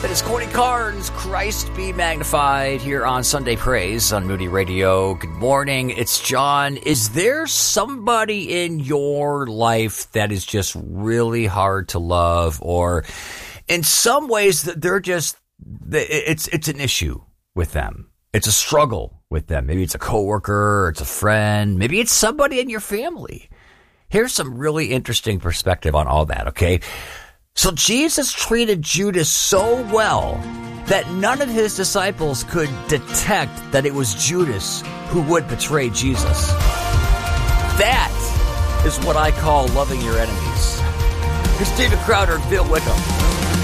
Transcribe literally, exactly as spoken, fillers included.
It is Corny Carnes, Christ be magnified, here on Sunday Praise on Moody Radio. Good morning, it's John. Is there somebody in your life that is just really hard to love, or in some ways that they're just, it's it's an issue with them? It's a struggle with them. Maybe it's a coworker, or it's a friend, maybe it's somebody in your family. Here's some really interesting perspective on all that, okay? So Jesus treated Judas so well that none of his disciples could detect that it was Judas who would betray Jesus. That is what I call loving your enemies. Here's David Crowder and Bill Wickham.